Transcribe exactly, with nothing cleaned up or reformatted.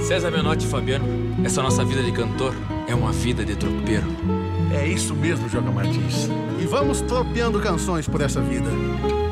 César Menotti e Fabiano, essa nossa vida de cantor é uma vida de tropeiro. É isso mesmo, Joga Martins. E vamos tropeando canções por essa vida.